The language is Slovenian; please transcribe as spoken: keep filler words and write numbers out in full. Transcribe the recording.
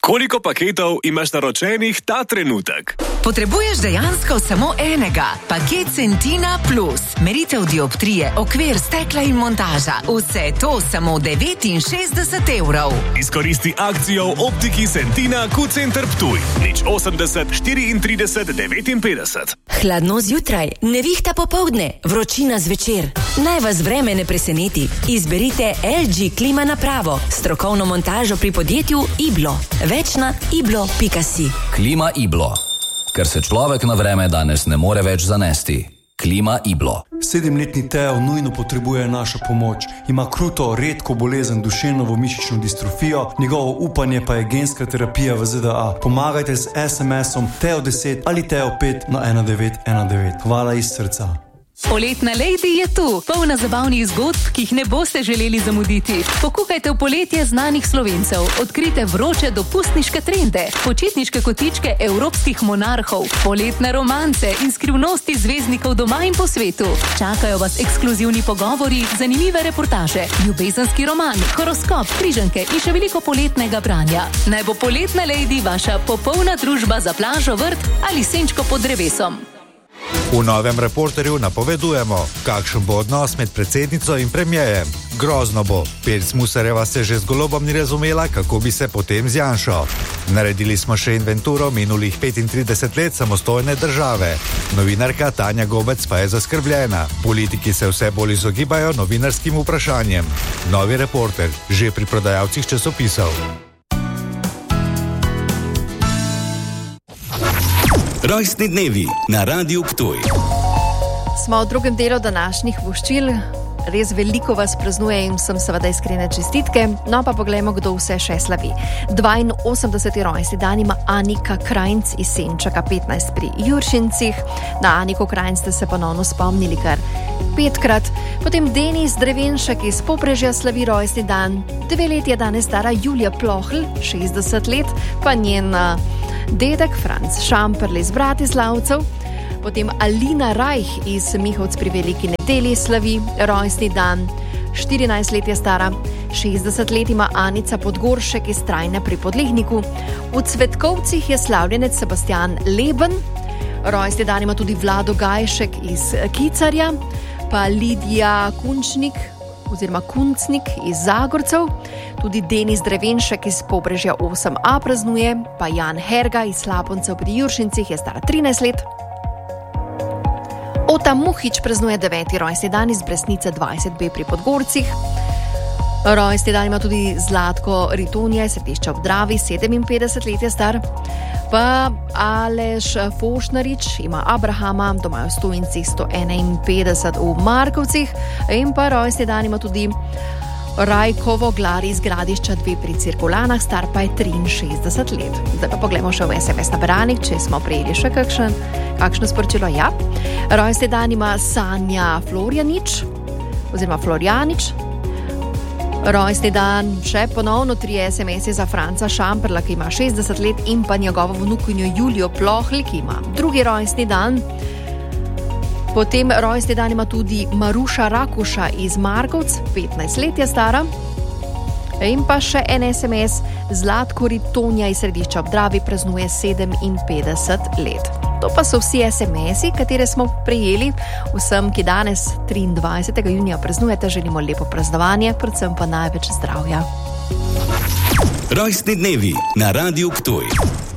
Koliko paketov imaš naročenih ta trenutek? Potrebuješ dejansko samo enega. Paket Centina Plus. Meritev dioptrije, okvir, stekla in montaža. Vse to samo devetinšestdeset evrov. Izkoristi akcijo v optiki Centina Q-Center Ptuj. nič osemdeset štiriintrideset devetinpetdeset. Hladno zjutraj, nevihta popoldne, vročina zvečer. Naj vas vreme ne preseneti. Izberite el dži klima napravo. Strokovno montažo pri podjetju Iblo. Več na iblo pika si. Klima Iblo. Ker se človek na vreme danes ne more več zanesti. Klima Iblo. Sedemletni Teo nujno potrebuje našo pomoč. Ima kruto, redko bolezen duševno mišično distrofijo, njegovo upanje pa je genska terapija v ZDA. Pomagajte z es em esom Teo deset ali Teo pet na ena devet ena devet. Hvala iz srca. Poletna Lady je tu, polna zabavnih zgodb, ki jih ne boste želeli zamuditi. Pokukajte v poletje znanih Slovencev, odkrite vroče dopustniške trende, počitniške kotičke evropskih monarhov, poletne romance in skrivnosti zvezdnikov doma in po svetu. Čakajo vas ekskluzivni pogovori, zanimive reportaže, ljubezenski roman, horoskop, križanke in še veliko poletnega branja. Naj bo Poletna Lady vaša popolna družba za plažo, vrt ali senčko pod drevesom. V novem Reporterju napovedujemo, kakšen bo odnos med predsednico in premierjem. Grozno bo. Pirc Musarjeva se že z Golobom ni razumela, kako bi se potem z Janšo. Naredili smo še inventuro minulih petintrideset let samostojne države. Novinarka Tanja Gobec pa je zaskrbljena. Politiki se vse bolj izogibajo novinarskim vprašanjem. Novi Reporter, že pri prodajalcih časopisov. Rojstni dnevi na Radiu Ptuj. Smo v drugem delu današnjih voščil. Res veliko vas praznuje in sem seveda iskrene čestitke. No pa poglejmo, kdo vse še slavi. dvainosemdeseti rojstni dan ima Anika Krajnc iz Senčaka petnajst pri Juršincih. Na Aniko Krajnc ste se ponovno spomnili kar petkrat. Potem Denis Drevenšek iz Pobrežja slavi rojstni dan. Dve leti je danes stara Julija Plohl, šestdeset let, pa njen dedek Franc Šamperl iz Bratislavcev. Potem Alina Rajh iz Mihovc pri Veliki Nedelji slavi rojstni dan. štirinajst let je stara. šestdeset let ima Anica Podgoršek iz Trajne pri Podlehniku. V Cvetkovcih je slavljenec Sebastian Leben. Rojstni dan ima tudi Vlado Gajšek iz Kicarja, pa Lidija Kunčnik oziroma Kuncnik iz Zagorcev. Tudi Denis Drevenšek iz Pobrežja osem a praznuje, pa Jan Herga iz Slaponcev pri Juršincih je stara trinajst let. Ota Muhič praznuje deveti rojstni dan iz Bresnice dvajset b pri Podgorcih. Rojstni dan ima tudi Zlatko Ritonija iz Središča ob Dravi, sedeminpetdeset let je star. Pa Aleš Fošnarič ima Abrahama, doma je v Stojincih sto enainpetdeset v Markovcih. In pa rojstni dan ima tudi Rajko Voglar iz Gradišča dve pri Cirkulanah, star pa je triinšestdeset let. Zdaj pa pogledamo še v es em es naberanik, če smo prejeli še kakšen, kakšno sporočilo. Ja. Rojstni dan ima Sanja Florjanič oziroma Florjanič. Rojstni dan še ponovno tri es em esi za Franca Šamperla, ki ima šestdeset let, in pa njegovo vnukinjo Julijo Plohl, ki ima drugi rojstni dan. Potem rojstni dan ima tudi Maruša Rakuša iz Markovc, petnajst let je stara. In pa še en es em es, Zlatko Ritonja iz Središča ob Dravi praznuje sedeminpetdeset let. To pa so vsi es em esi, katere smo prejeli. Vsem, ki danes triindvajsetega junija praznujete, želimo lepo praznovanje, predvsem pa največ zdravja. Rojstni dnevi na Radiu Ptuj.